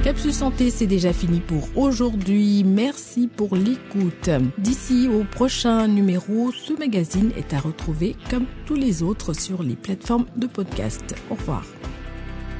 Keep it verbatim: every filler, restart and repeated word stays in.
Capsule Santé, c'est déjà fini pour aujourd'hui. Merci pour l'écoute. D'ici au prochain numéro, ce magazine est à retrouver comme tous les autres sur les plateformes de podcast. Au revoir.